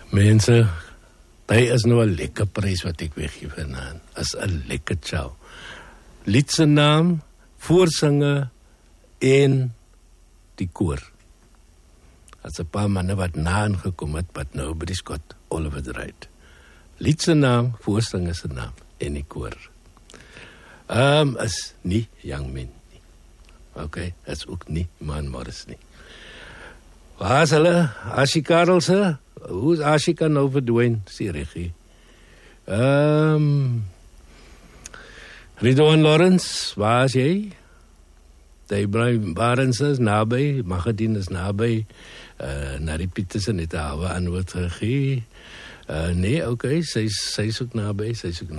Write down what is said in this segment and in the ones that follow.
Mense, dit is nou 'n lekker prys wat ek weggee vanaand. Is 'n lekker chow. Lied se naam, voorsinger en die koor. As 'n paar manne wat na aangekom het, but nobody's got all of it right. Lied se naam, voorsinger se naam en die koor. Is nie Young Men nie. Okay, is ook nie Man Morris nie. Waar is hulle? Ashi Karelse? Hoe is Ashika nou verdwyn? Sê regie. Ridwan Lawrence, waar is jy? Die Ibrahim Barnes is naby, Magadien is naby, Nari Petersen het 'n hawe antwoord gegee. Nee, okay, sy's ook naby,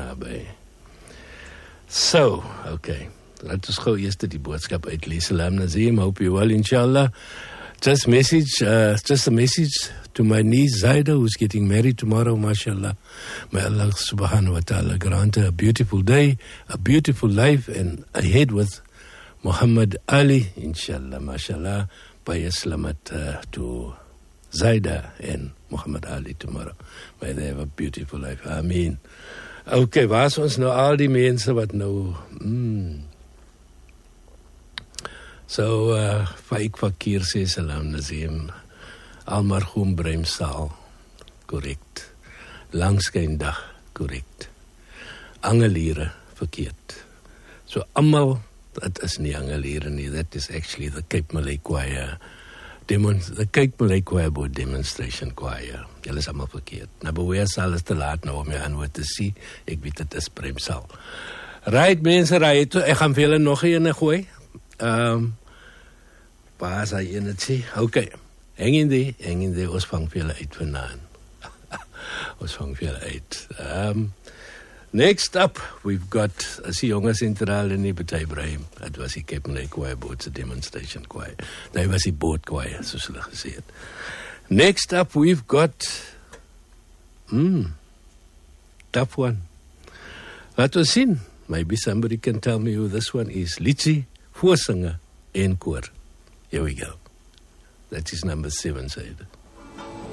So, okay. Laat ons gou eers die boodskap uitlees. Salam Nazim, hope you well, inshallah. Just a message to my niece Zaida, who's getting married tomorrow, mashallah. May Allah subhanahu wa ta'ala grant her a beautiful day, a beautiful life, and ahead with Muhammad Ali, inshallah, mashallah. By Islamat to Zaida and Muhammad Ali tomorrow. May they have a beautiful life. Ameen. Okay, waar is ons nou al die mense wat nou... So, Faik Fakir sê Salam Nazim, Almarhum Bremsaal, correct. Langskyndag, correct. Angeliere, verkeerd. So, almal, dat is nie Angeliere nie, that is actually the Cape Malay Choir, the Cape Malay Choir Board Demonstration Choir. Julle is allemaal verkeerd. Nou, beweer sal is te laat nou om jou antwoord te sien, ek weet het is Bremsaal. Right, mense, right, ek gaan vir julle nog een gooi. Waar is hy in het sê? Okay, hang in die, ons vang vir julle uit vandaan. Ons vang vir julle uit. Next up, we've got, as die jonge sentraal in die Betaai Ibrahim, het was die Cape Malay Choir Board, the demonstration choir. Dit was die board choir, soos hulle gesê het. Next up, we've got, tough one. Laat ons sien, maybe somebody can tell me who this one is. Litsi, voorsinger en koor. Here we go. That is number 7, Said.